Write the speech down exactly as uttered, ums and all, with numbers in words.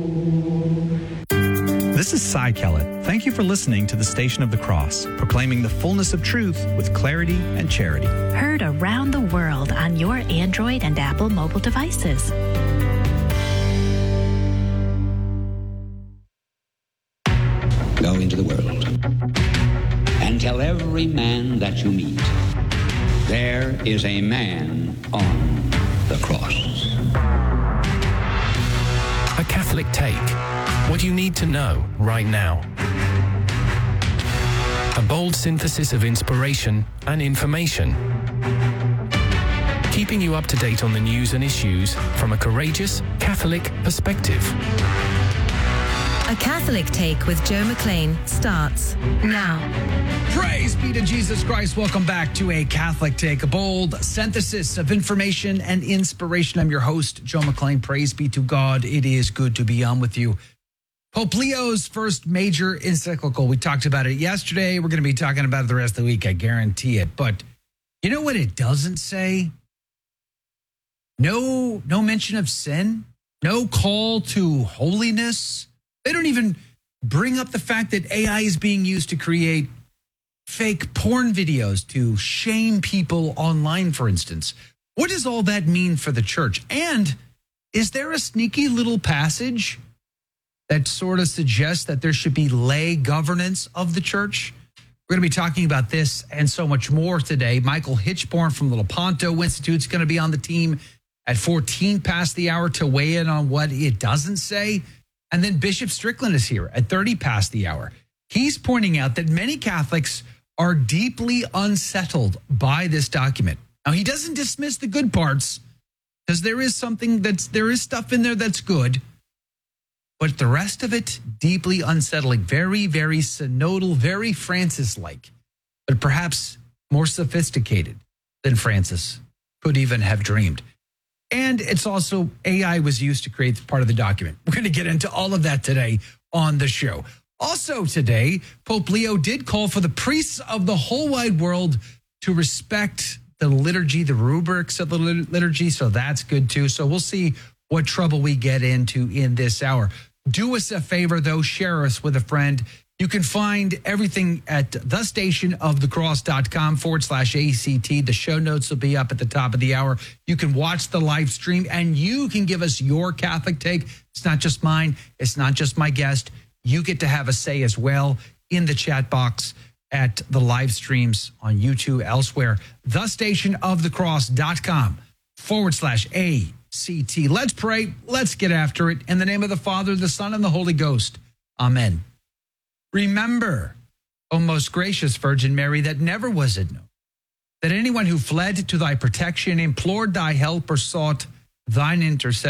This is Cy Kellett. Thank you for listening to the Station of the Cross, proclaiming the fullness of truth with clarity and charity. Heard around the world on your Android and Apple mobile devices. Go into the world and tell every man that you meet, there is a man on the cross. A Catholic Take. What you need to know right now. A bold synthesis of inspiration and information. Keeping you up to date on the news and issues from a courageous Catholic perspective. A Catholic Take with Joe McClain starts now. Praise be to Jesus Christ. Welcome back to A Catholic Take, a bold synthesis of information and inspiration. I'm your host, Joe McClain. Praise be to God. It is good to be on with you. Pope Leo's first major encyclical. We talked about it yesterday. We're going to be talking about it the rest of the week. I guarantee it. But you know what it doesn't say? No, no mention of sin. No call to holiness. They don't even bring up the fact that A I is being used to create fake porn videos to shame people online, for instance. What does all that mean for the church? And is there a sneaky little passage that sort of suggests that there should be lay governance of the church? We're going to be talking about this and so much more today. Michael Hitchborn from the Lepanto Institute is going to be on the team at fourteen past the hour to weigh in on what it doesn't say. And then Bishop Strickland is here at thirty past the hour. He's pointing out that many Catholics are deeply unsettled by this document. Now, he doesn't dismiss the good parts because there is something that's, there is stuff in there that's good. But the rest of it, deeply unsettling, very, very synodal, very Francis-like, but perhaps more sophisticated than Francis could even have dreamed. And it's also, A I was used to create part of the document. We're going to get into all of that today on the show. Also today, Pope Leo did call for the priests of the whole wide world to respect the liturgy, the rubrics of the liturgy, so that's good too. So we'll see what trouble we get into in this hour. Do us a favor, though. Share us with a friend. You can find everything at thestationofthecross.com forward slash ACT. The show notes will be up at the top of the hour. You can watch the live stream, and you can give us your Catholic take. It's not just mine. It's not just my guest. You get to have a say as well in the chat box at the live streams on YouTube, elsewhere. thestationofthecross.com forward slash ACT. C T. Let's pray. Let's get after it. In the name of the Father, the Son, and the Holy Ghost. Amen. Remember, O most gracious Virgin Mary, that never was it known that anyone who fled to thy protection, implored thy help, or sought thine intercession